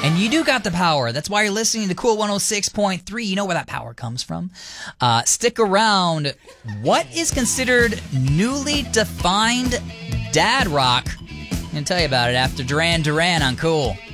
And you do got the power. That's why you're listening to Cool 106.3. You know where that power comes from. Stick around. What is considered newly defined dad rock? I'm going to tell you about it after Duran Duran on Cool.